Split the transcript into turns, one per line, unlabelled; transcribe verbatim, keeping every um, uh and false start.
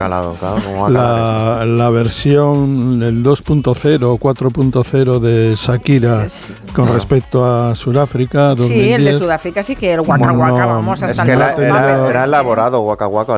calado, claro, ¿cómo va a
la,
calar
la versión, el dos punto cero o cuatro punto cero de Shakira
Sí.
con
No.
respecto a Sudáfrica dos mil diez.
Sí, el de Sudáfrica sí que el Waka
Bueno,
Waka,
no,
vamos
eso?
hasta
Es que
el
era,
tope.
era,
Pero
era
es que-
elaborado, Waka Waka.